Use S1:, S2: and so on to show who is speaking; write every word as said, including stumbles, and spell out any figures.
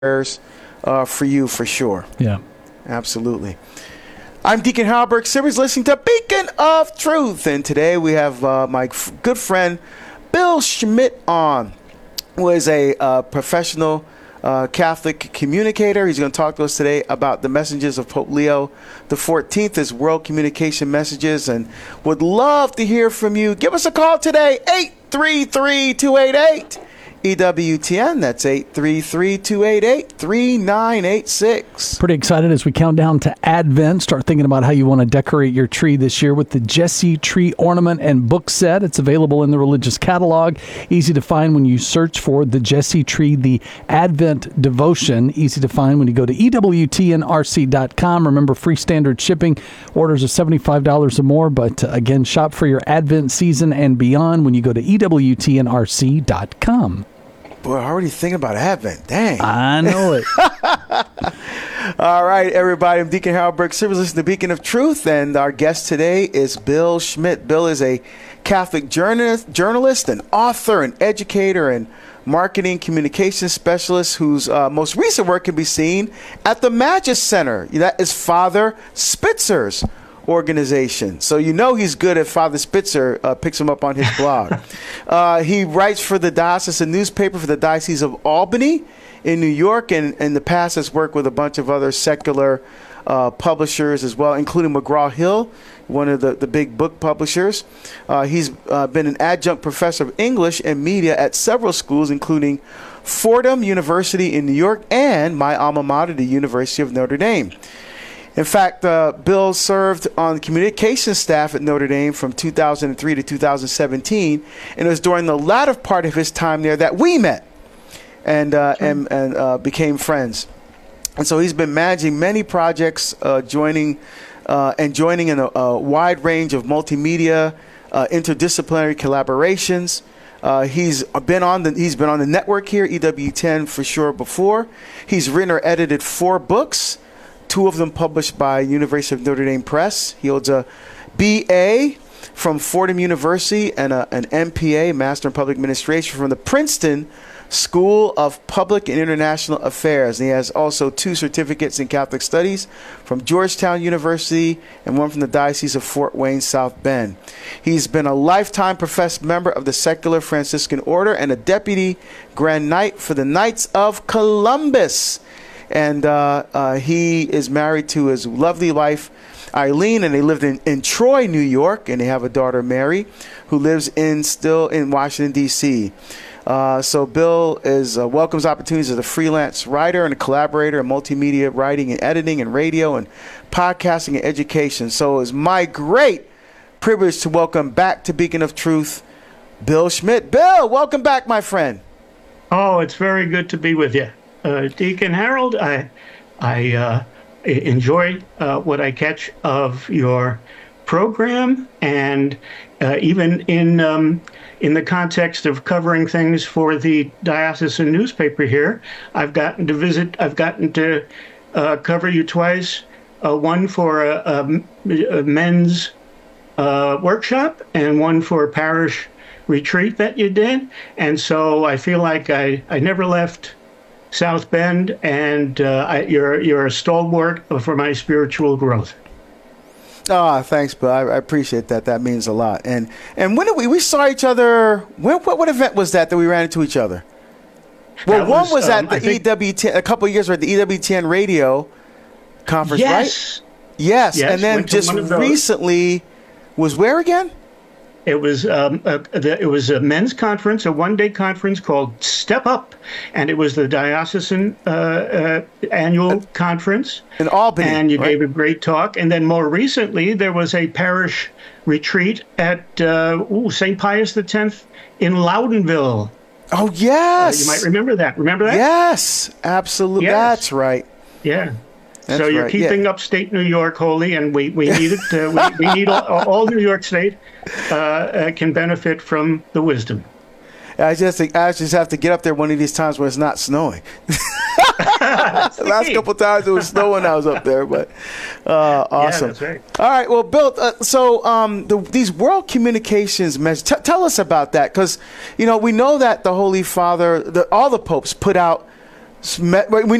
S1: prayers uh, for you for sure.
S2: Yeah.
S1: Absolutely. I'm Deacon Halberg Simmons, listening to Beacon of Truth. And today we have uh, my f- good friend Bill Schmidt on, who is a uh, professional uh, Catholic communicator. He's going to talk to us today about the messages of Pope Leo the fourteenth, his world communication messages, and would love to hear from you. Give us a call today, eight three three, two eight eight, E W T N. That's eight three three, two eight eight, three nine eight six.
S2: Pretty excited as we count down to Advent. Start thinking about how you want to decorate your tree this year with the Jesse Tree Ornament and Book Set. It's available in the Religious Catalog. Easy to find when you search for the Jesse Tree, the Advent Devotion. Easy to find when you go to E W T N R C dot com. Remember, free standard shipping. Orders of seventy-five dollars or more. But uh, again, shop for your Advent season and beyond when you go to E W T N R C dot com.
S1: Boy, already thinking about Advent. Dang.
S2: I know it.
S1: All right, everybody. I'm Deacon Halberg Simmons, listening to Beacon of Truth, and our guest today is Bill Schmidt. Bill is a Catholic journalist, journalist, an author, an educator, and marketing communications specialist whose uh, most recent work can be seen at the Magis Center. That is Father Spitzer's organization. So you know he's good if Father Spitzer uh, picks him up on his blog. uh, he writes for the diocesan newspaper for the Diocese of Albany in New York, and in the past has worked with a bunch of other secular uh, publishers as well, including McGraw-Hill, one of the, the big book publishers. Uh, he's uh, been an adjunct professor of English and media at several schools, including Fordham University in New York and my alma mater, the University of Notre Dame. In fact, uh, Bill served on the communications staff at Notre Dame from two thousand three to two thousand seventeen, and it was during the latter part of his time there that we met and uh, sure. and, and uh, became friends. And so he's been managing many projects, uh, joining uh, and joining in a, a wide range of multimedia, uh, interdisciplinary collaborations. Uh, he's been on the he's been on the network here, E W T N for sure. Before, he's written or edited four books. Two of them published by University of Notre Dame Press. He holds a B A from Fordham University and a, an M P A, Master in Public Administration, from the Princeton School of Public and International Affairs. And he has also two certificates in Catholic Studies from Georgetown University and one from the Diocese of Fort Wayne, South Bend. He's been a lifetime professed member of the Secular Franciscan Order and a Deputy Grand Knight for the Knights of Columbus. And uh, uh, he is married to his lovely wife, Eileen, and they lived in, in Troy, New York, and they have a daughter, Mary, who lives in still in Washington, D C Uh, so Bill is uh, welcomes opportunities as a freelance writer and a collaborator in multimedia writing and editing and radio and podcasting and education. So it's my great privilege to welcome back to Beacon of Truth, Bill Schmidt. Bill, welcome back, my friend.
S3: Oh, it's very good to be with you. Uh, Deacon Harold, I I uh, enjoy uh, what I catch of your program, and uh, even in um, in the context of covering things for the diocesan newspaper here, I've gotten to visit. I've gotten to uh, cover you twice. Uh, one for a, a, a men's uh, workshop, and one for a parish retreat that you did. And so I feel like I, I never left South Bend, and uh, I, you're you're a stalwart for my spiritual growth.
S1: Oh, thanks, Bill. I, I appreciate that. That means a lot. And and when did we we saw each other? When what, what event was that that we ran into each other? Well,
S3: That
S1: one
S3: was,
S1: was
S3: um,
S1: at the
S3: I think-
S1: E W T N. A couple of years ago at the E W T N radio conference,
S3: Yes.
S1: right? Yes.
S3: Yes,
S1: And then
S3: went to
S1: just
S3: one of those.
S1: recently was where again?
S3: It was um, a, the, it was a men's conference, a one-day conference called Step Up, and it was the diocesan uh, uh, annual conference.
S1: In Albany,
S3: And you
S1: right?
S3: gave a great talk. And then more recently, there was a parish retreat at uh, ooh, Saint Pius X in Loudonville.
S1: Oh
S3: Uh,
S1: yes.
S3: you might remember that. Remember that?
S1: Yes, absolutely.
S3: Yes.
S1: That's right.
S3: Yeah.
S1: That's
S3: so you're
S1: right,
S3: keeping
S1: yeah.
S3: upstate New York holy, and we, we need it. Uh, we, we need all, all New York State uh, uh, can benefit from the wisdom.
S1: I just I just have to get up there one of these times when it's not snowing. The last couple times it was snowing, I was up there, but uh, awesome.
S3: Yeah, that's right.
S1: All right, well, Bill, uh, so um, the, these World Communications messages, t- tell us about that, because you know we know that the Holy Father, the, all the popes put out Smet- We